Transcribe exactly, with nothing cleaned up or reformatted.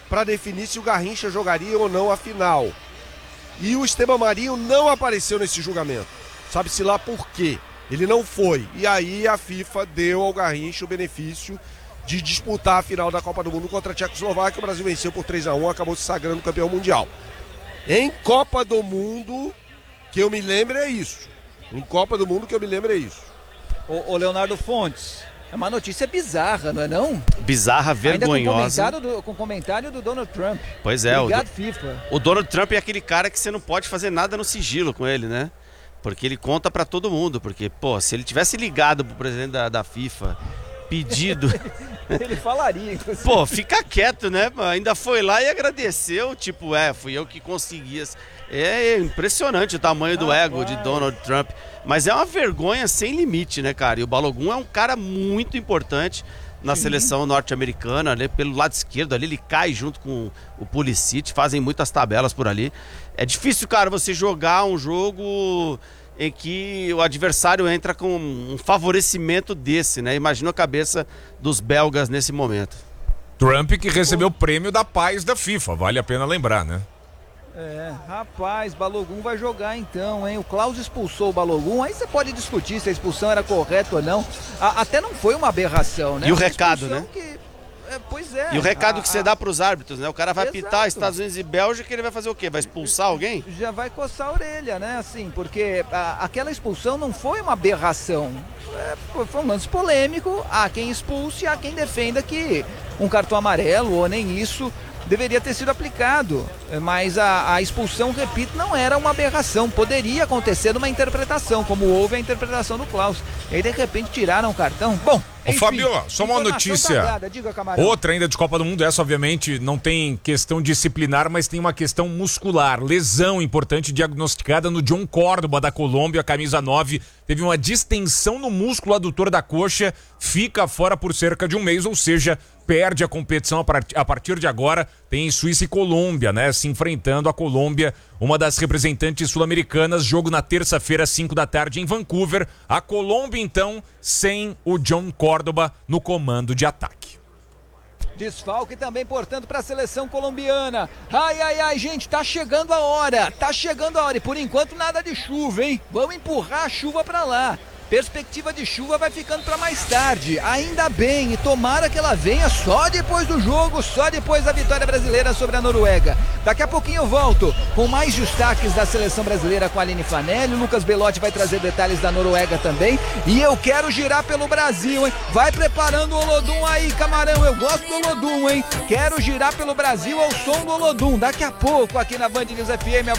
para definir se o Garrincha jogaria ou não a final. E o Esteban Marinho não apareceu nesse julgamento. Sabe-se lá por quê. Ele não foi. E aí a FIFA deu ao Garrincha o benefício de disputar a final da Copa do Mundo contra a Tchecoslováquia. O Brasil venceu por três a um, acabou se sagrando campeão mundial. Em Copa do Mundo, que eu me lembro é isso. Em Copa do Mundo que eu me lembro é isso. Ô, ô Leonardo Fontes, é uma notícia bizarra, não é não? Bizarra, vergonhosa. Ainda com comentário do, com comentário do Donald Trump. Pois é. Obrigado, o, FIFA. O Donald Trump é aquele cara que você não pode fazer nada no sigilo com ele, né? Porque ele conta pra todo mundo. Porque, pô, se ele tivesse ligado pro presidente da, da FIFA, pedido... Ele falaria, inclusive. Pô, fica quieto, né? Ainda foi lá e agradeceu. Tipo, é, fui eu que consegui. É impressionante o tamanho do ah, ego vai. de Donald Trump. Mas é uma vergonha sem limite, né, cara? E o Balogun é um cara muito importante na Sim. seleção norte-americana, ali pelo lado esquerdo, ali ele cai junto com o Pulisic, fazem muitas tabelas por ali. É difícil, cara, você jogar um jogo em que o adversário entra com um favorecimento desse, né? Imagina a cabeça dos belgas nesse momento. Trump que recebeu o prêmio da paz da FIFA, vale a pena lembrar, né? É, rapaz, Balogun vai jogar então, hein? O Klaus expulsou o Balogun, aí você pode discutir se a expulsão era correta ou não. A, até não foi uma aberração, né? E o recado, né? Que... É, pois é. E o recado a, que você a... dá pros árbitros, né? O cara vai Exato. pitar Estados Unidos e Bélgica, ele vai fazer o quê? Vai expulsar alguém? Já vai coçar a orelha, né? Assim, porque a, aquela expulsão não foi uma aberração. É, foi um lance polêmico. Há quem expulse, há quem defenda que um cartão amarelo ou nem isso deveria ter sido aplicado, mas a, a expulsão, repito, não era uma aberração, poderia acontecer numa interpretação, como houve a interpretação do Klaus. E aí de repente tiraram o cartão. Bom, Ô enfim, Fabio, só uma notícia, Diga, outra ainda de Copa do Mundo, essa obviamente não tem questão disciplinar, mas tem uma questão muscular, lesão importante diagnosticada no John Córdoba da Colômbia, camisa nove, teve uma distensão no músculo adutor da coxa, fica fora por cerca de um mês, ou seja, perde a competição a partir de agora. Tem Suíça e Colômbia, né, se enfrentando. A Colômbia, uma das representantes sul-americanas, jogo na terça-feira, às cinco da tarde, em Vancouver. A Colômbia, então, sem o John Córdoba no comando de ataque. Desfalque também, portanto, para a seleção colombiana. Ai, ai, ai, gente, tá chegando a hora, tá chegando a hora. E por enquanto nada de chuva, hein? Vamos empurrar a chuva para lá. Perspectiva de chuva vai ficando para mais tarde, ainda bem, e tomara que ela venha só depois do jogo, só depois da vitória brasileira sobre a Noruega. Daqui a pouquinho eu volto com mais destaques da seleção brasileira com a Aline Fanelli. O Lucas Belotti vai trazer detalhes da Noruega também, e eu quero girar pelo Brasil, hein? Vai preparando o Olodum aí, Camarão, eu gosto do Olodum, hein? Quero girar pelo Brasil ao som do Olodum, daqui a pouco aqui na Band News F M.